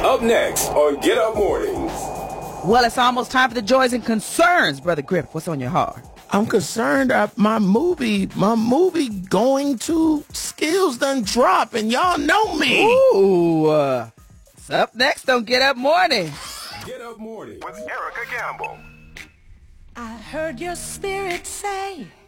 Up next on Get Up Mornings. Well, it's almost time for the joys and concerns, Brother Griff. What's on your heart? I'm concerned that my movie going to skills done drop, and y'all know me. Ooh, it's up next on Get Up Morning. Get Up Morning with Erica Campbell. I heard your spirit say